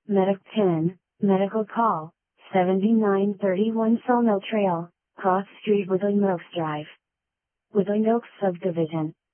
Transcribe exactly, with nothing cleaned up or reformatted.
Medic ten, Medical Call, seventy-nine thirty-one Sawmill Trail, Cross Street, Woodland Oaks Drive. Woodland Oaks Subdivision.